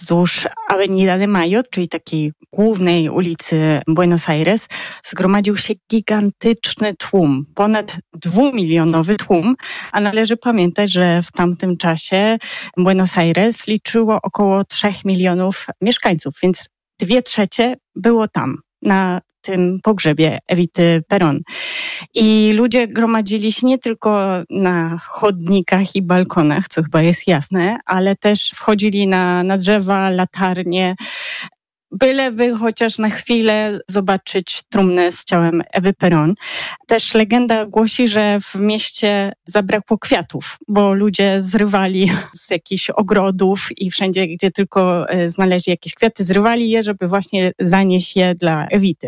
wzdłuż Avenida de Mayo, czyli takiej głównej ulicy Buenos Aires, zgromadził się gigantyczny tłum, ponad 2-milionowy tłum, a należy pamiętać, że w tamtym czasie Buenos Aires liczyło około 3 milionów mieszkańców, więc 2/3 było tam, na tym pogrzebie Evity Perón. I ludzie gromadzili się nie tylko na chodnikach i balkonach, co chyba jest jasne, ale też wchodzili na drzewa, latarnie, byleby chociaż na chwilę zobaczyć trumnę z ciałem Ewy Perón. Też legenda głosi, że w mieście zabrakło kwiatów, bo ludzie zrywali z jakichś ogrodów i wszędzie, gdzie tylko znaleźli jakieś kwiaty, zrywali je, żeby właśnie zanieść je dla Evity.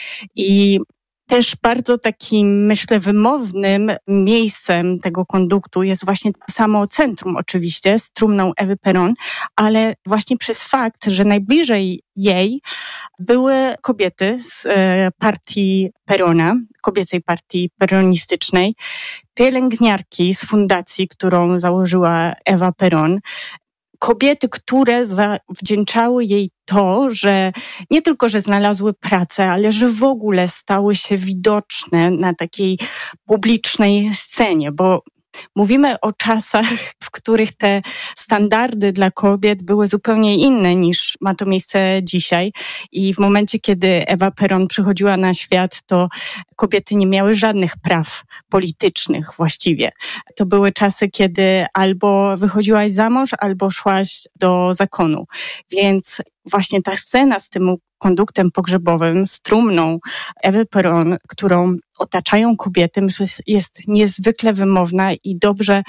I też bardzo takim, myślę, wymownym miejscem tego konduktu jest właśnie samo centrum oczywiście z trumną Ewy Perón, ale właśnie przez fakt, że najbliżej jej były kobiety z partii Perona, kobiecej partii peronistycznej, pielęgniarki z fundacji, którą założyła Ewa Perón, kobiety, które zawdzięczały jej to, że nie tylko, że znalazły pracę, ale że w ogóle stały się widoczne na takiej publicznej scenie, bo mówimy o czasach, w których te standardy dla kobiet były zupełnie inne niż ma to miejsce dzisiaj. I w momencie, kiedy Ewa Perón przychodziła na świat, to kobiety nie miały żadnych praw politycznych właściwie. To były czasy, kiedy albo wychodziłaś za mąż, albo szłaś do zakonu. Więc właśnie ta scena z tym konduktem pogrzebowym, z trumną Ewy Perón, którą otaczają kobiety, myślę, jest niezwykle wymowna i dobrze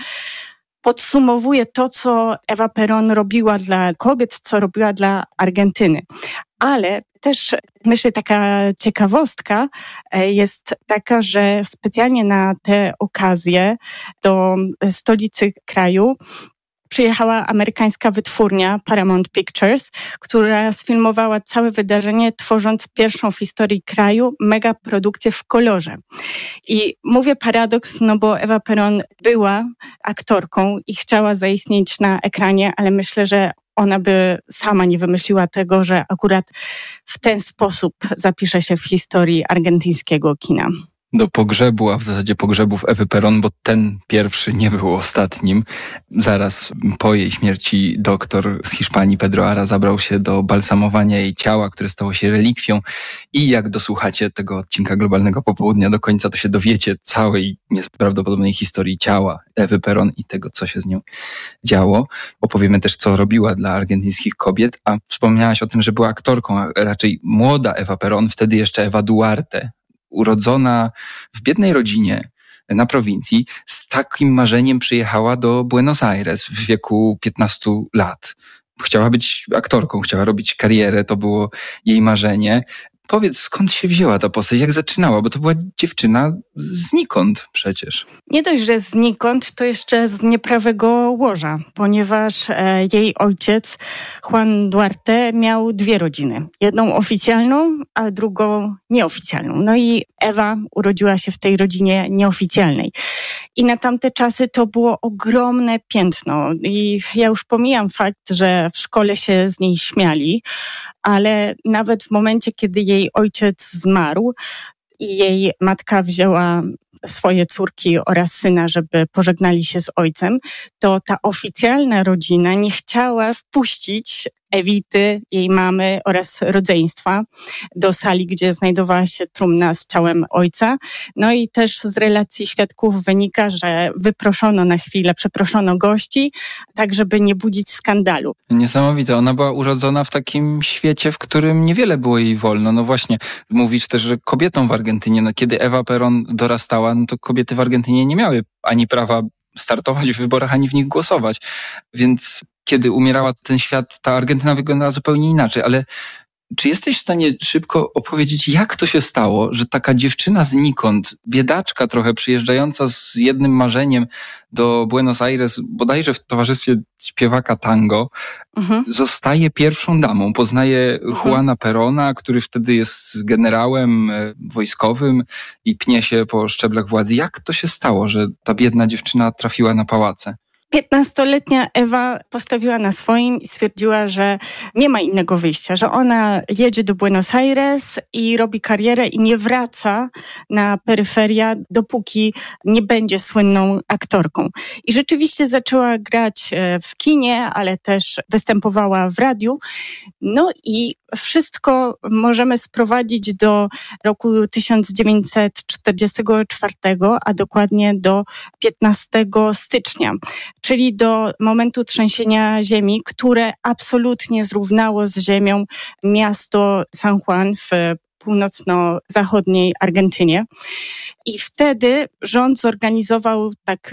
podsumowuje to, co Ewa Perón robiła dla kobiet, co robiła dla Argentyny. Ale też myślę, taka ciekawostka jest taka, że specjalnie na tę okazję do stolicy kraju przyjechała amerykańska wytwórnia Paramount Pictures, która sfilmowała całe wydarzenie, tworząc pierwszą w historii kraju megaprodukcję w kolorze. I mówię paradoks, no bo Ewa Perón była aktorką i chciała zaistnieć na ekranie, ale myślę, że ona by sama nie wymyśliła tego, że akurat w ten sposób zapisze się w historii argentyńskiego kina. Do pogrzebu, a w zasadzie pogrzebów Ewy Perón, bo ten pierwszy nie był ostatnim. Zaraz po jej śmierci doktor z Hiszpanii Pedro Ara zabrał się do balsamowania jej ciała, które stało się relikwią. I jak dosłuchacie tego odcinka Globalnego Popołudnia do końca, to się dowiecie całej nieprawdopodobnej historii ciała Ewy Perón i tego, co się z nią działo. Opowiemy też, co robiła dla argentyńskich kobiet, a wspomniałaś o tym, że była aktorką, a raczej młoda Ewa Perón, wtedy jeszcze Ewa Duarte, urodzona w biednej rodzinie na prowincji, z takim marzeniem przyjechała do Buenos Aires w wieku 15 lat. Chciała być aktorką, chciała robić karierę, to było jej marzenie. Powiedz, skąd się wzięła ta postać, jak zaczynała, bo to była dziewczyna znikąd przecież. Nie dość, że znikąd, to jeszcze z nieprawego łoża, ponieważ jej ojciec, Juan Duarte, miał 2 rodziny. Jedną oficjalną, a drugą nieoficjalną. No i Ewa urodziła się w tej rodzinie nieoficjalnej. I na tamte czasy to było ogromne piętno. I ja już pomijam fakt, że w szkole się z niej śmiali, ale nawet w momencie, kiedy jej ojciec zmarł i jej matka wzięła swoje córki oraz syna, żeby pożegnali się z ojcem, to ta oficjalna rodzina nie chciała wpuścić Evity, jej mamy oraz rodzeństwa do sali, gdzie znajdowała się trumna z ciałem ojca. No i też z relacji świadków wynika, że wyproszono na chwilę, przeproszono gości, tak żeby nie budzić skandalu. Niesamowite. Ona była urodzona w takim świecie, w którym niewiele było jej wolno. No właśnie, mówisz też, że kobietom w Argentynie, no kiedy Ewa Perón dorastała, no to kobiety w Argentynie nie miały ani prawa startować w wyborach, ani w nich głosować. Więc kiedy umierała ten świat, ta Argentyna wyglądała zupełnie inaczej, ale czy jesteś w stanie szybko opowiedzieć, jak to się stało, że taka dziewczyna znikąd, biedaczka trochę przyjeżdżająca z jednym marzeniem do Buenos Aires, bodajże w towarzystwie śpiewaka tango, zostaje pierwszą damą, poznaje Juana Perona, który wtedy jest generałem wojskowym i pnie się po szczeblach władzy. Jak to się stało, że ta biedna dziewczyna trafiła na pałace? 15-letnia Ewa postawiła na swoim i stwierdziła, że nie ma innego wyjścia, że ona jedzie do Buenos Aires i robi karierę i nie wraca na peryferia, dopóki nie będzie słynną aktorką. I rzeczywiście zaczęła grać w kinie, ale też występowała w radiu. No i wszystko możemy sprowadzić do roku 1944, a dokładnie do 15 stycznia, czyli do momentu trzęsienia ziemi, które absolutnie zrównało z ziemią miasto San Juan w północno-zachodniej Argentynie. I wtedy rząd zorganizował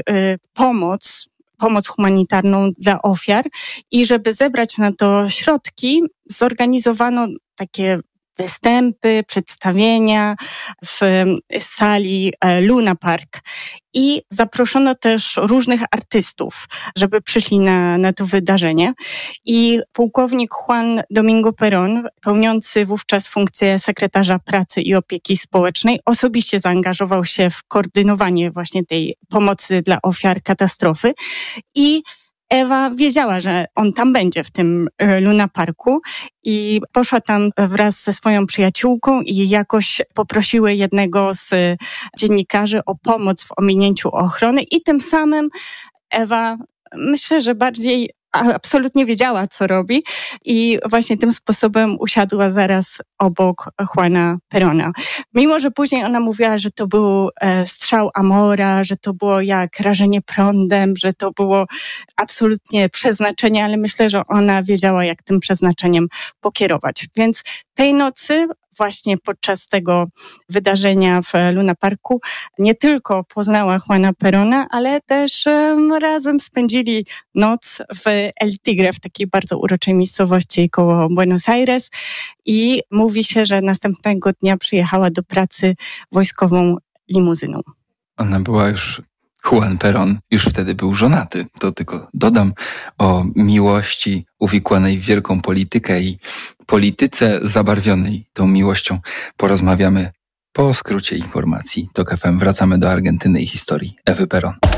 pomoc humanitarną dla ofiar i żeby zebrać na to środki, zorganizowano takie występy, przedstawienia w sali Luna Park i zaproszono też różnych artystów, żeby przyszli na to wydarzenie. I pułkownik Juan Domingo Perón, pełniący wówczas funkcję sekretarza pracy i opieki społecznej, osobiście zaangażował się w koordynowanie właśnie tej pomocy dla ofiar katastrofy i Ewa wiedziała, że on tam będzie w tym Luna Parku i poszła tam wraz ze swoją przyjaciółką i jakoś poprosiły jednego z dziennikarzy o pomoc w ominięciu ochrony i tym samym Ewa, myślę, że bardziej absolutnie wiedziała, co robi i właśnie tym sposobem usiadła zaraz obok Juana Perona. Mimo, że później ona mówiła, że to był strzał Amora, że to było jak rażenie prądem, że to było absolutnie przeznaczenie, ale myślę, że ona wiedziała, jak tym przeznaczeniem pokierować. Więc tej nocy właśnie podczas tego wydarzenia w Luna Parku nie tylko poznała Juana Perona, ale też razem spędzili noc w El Tigre, w takiej bardzo uroczej miejscowości koło Buenos Aires i mówi się, że następnego dnia przyjechała do pracy wojskową limuzyną. Ona była już... Juan Perón już wtedy był żonaty. To tylko dodam, o miłości uwikłanej w wielką politykę i polityce zabarwionej tą miłością porozmawiamy po skrócie informacji TOK FM. Wracamy do Argentyny i historii Ewy Perón.